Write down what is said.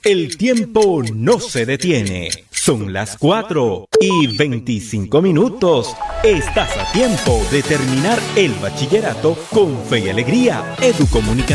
El tiempo no se detiene. Son las 4:25. Estás a tiempo de terminar el bachillerato con fe y alegría. Educomunicación.